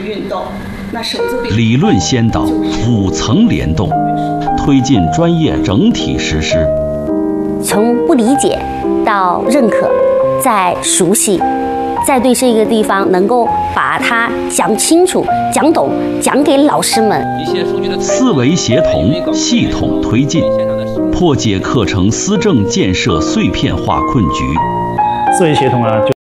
运动。那手字理论先导，5层联动，推进专业整体实施。 从不理解到认可，再熟悉，再对这个地方能够把它讲清楚、讲懂，讲给老师们。 思维协同，系统推进，破解课程思政建设碎片化困局。 思维协同啊。